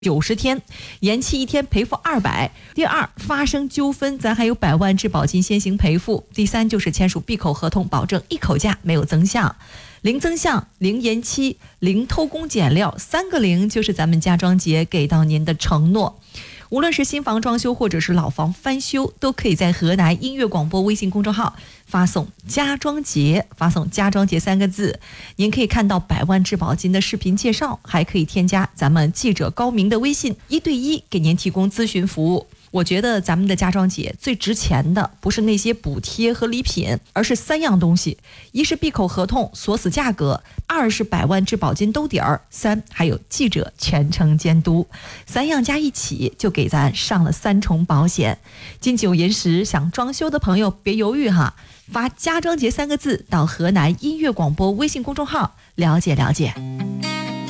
90天，延期1天赔付200。第二，发生纠纷，咱还有100万质保金先行赔付。第三，就是签署闭口合同，保证一口价，没有增项，零增项，零延期，零偷工减料，3个零就是咱们家装节给到您的承诺。无论是新房装修或者是老房翻修，都可以在河南音乐广播微信公众号发送家装节，发送家装节3个字，您可以看到100万质保金的视频介绍，还可以添加咱们记者高明的微信，1对1给您提供咨询服务。我觉得咱们的家装节最值钱的不是那些补贴和礼品，而是3样东西：一是闭口合同锁死价格，2是100万质保金兜底儿，3还有记者全程监督。3样加一起就给咱上了3重保险。金九银十，想装修的朋友别犹豫哈，发家装节3个字到河南音乐广播微信公众号了解了解。